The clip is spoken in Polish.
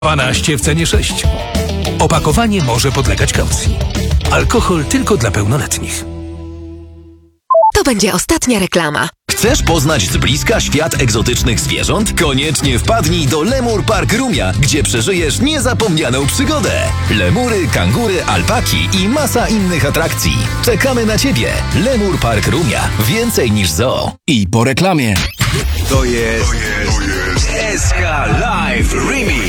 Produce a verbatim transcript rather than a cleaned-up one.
dwanaście w cenie sześć. Opakowanie może podlegać kaucji. Alkohol tylko dla pełnoletnich. To będzie ostatnia reklama. Chcesz poznać z bliska świat egzotycznych zwierząt? Koniecznie wpadnij do Lemur Park Rumia, gdzie przeżyjesz niezapomnianą przygodę. Lemury, kangury, alpaki i masa innych atrakcji. Czekamy na Ciebie. Lemur Park Rumia. Więcej niż zoo. I po reklamie. To jest, to jest S K Live Remix.